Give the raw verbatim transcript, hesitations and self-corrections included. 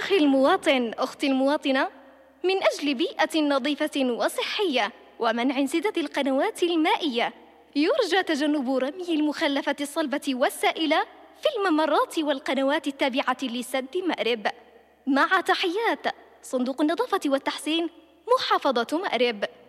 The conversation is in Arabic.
أخي المواطن، أختي المواطنة، من أجل بيئة نظيفة وصحية ومنع انسداد القنوات المائية، يرجى تجنب رمي المخلفات الصلبة والسائلة في الممرات والقنوات التابعة لسد مأرب. مع تحيات صندوق النظافة والتحسين، محافظة مأرب.